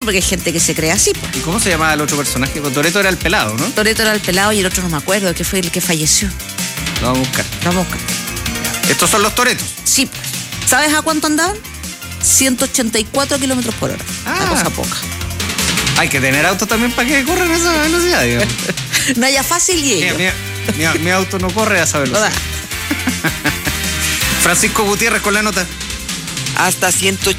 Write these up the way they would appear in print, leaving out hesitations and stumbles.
porque hay gente que se cree así. Pues. ¿Y cómo se llamaba el otro personaje? Toretto era el pelado, ¿no? Toretto era el pelado y el otro no me acuerdo, que fue el que falleció. Lo vamos a buscar. Lo vamos a buscar. ¿Estos son los toretos? Sí, pues. ¿Sabes a cuánto andaban? 184 kilómetros por hora. Una cosa poca. Hay que tener auto también para que corran a esa velocidad, digamos. Naya fácil y ellos. Mi auto no corre a esa velocidad. Francisco Gutiérrez con la nota. Hasta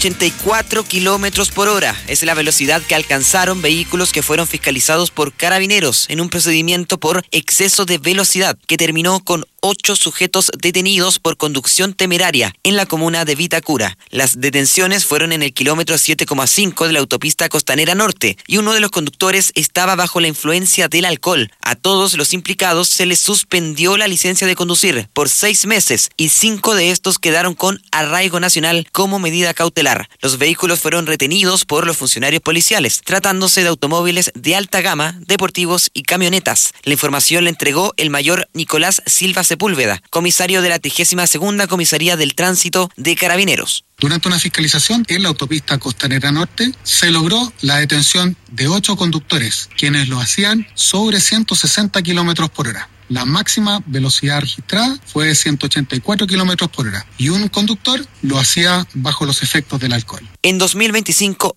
184 kilómetros por hora es la velocidad que alcanzaron vehículos que fueron fiscalizados por Carabineros en un procedimiento por exceso de velocidad que terminó con 8 sujetos detenidos por conducción temeraria en la comuna de Vitacura. Las detenciones fueron en el kilómetro 7,5 de la autopista Costanera Norte y uno de los conductores estaba bajo la influencia del alcohol. A todos los implicados se les suspendió la licencia de conducir por 6 meses y 5 de estos quedaron con arraigo nacional como medida cautelar. Los vehículos fueron retenidos por los funcionarios policiales, tratándose de automóviles de alta gama, deportivos y camionetas. La información la entregó el mayor Nicolás Silva Sepúlveda, comisario de la 32ª Comisaría del Tránsito de Carabineros. Durante una fiscalización en la autopista Costanera Norte se logró la detención de 8 conductores, quienes lo hacían sobre 160 kilómetros por hora. La máxima velocidad registrada fue de 184 kilómetros por hora y un conductor lo hacía bajo los efectos del alcohol. En 2025,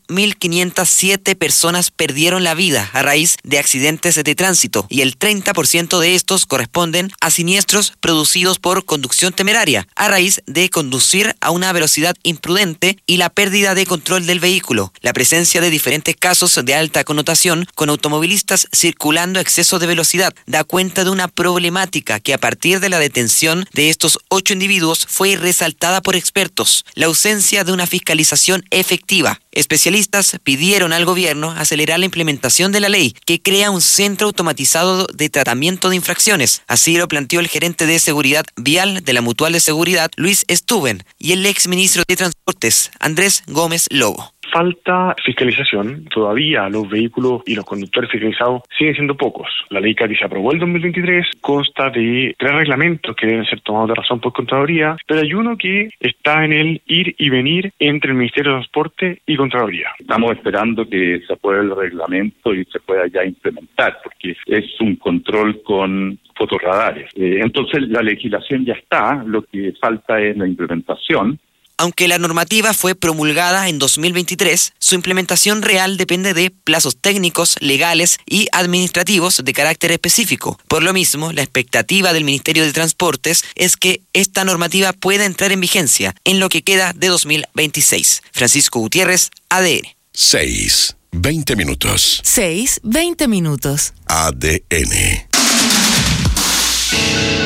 1.507 personas perdieron la vida a raíz de accidentes de tránsito y el 30% de estos corresponden a siniestros producidos por conducción temeraria, a raíz de conducir a una velocidad imprudente y la pérdida de control del vehículo. La presencia de diferentes casos de alta connotación con automovilistas circulando a exceso de velocidad da cuenta de una problemática que a partir de la detención de estos 8 individuos fue resaltada por expertos: la ausencia de una fiscalización efectiva. Especialistas pidieron al gobierno acelerar la implementación de la ley que crea un centro automatizado de tratamiento de infracciones. Así lo planteó el gerente de seguridad vial de la Mutual de Seguridad, Luis Stuben, y el exministro de Transportes, Andrés Gómez Lobo. Falta fiscalización. Todavía los vehículos y los conductores fiscalizados siguen siendo pocos. La ley que se aprobó el 2023 consta de 3 reglamentos que deben ser tomados de razón por Contraloría, pero hay uno que está en el ir y venir entre el Ministerio de Transporte y Contraloría. Estamos esperando que se apruebe el reglamento y se pueda ya implementar, porque es un control con fotorradares. Entonces la legislación ya está, lo que falta es la implementación. Aunque la normativa fue promulgada en 2023, su implementación real depende de plazos técnicos, legales y administrativos de carácter específico. Por lo mismo, la expectativa del Ministerio de Transportes es que esta normativa pueda entrar en vigencia en lo que queda de 2026. Francisco Gutiérrez, ADN. 6:20 minutos. 6:20 minutos. ADN.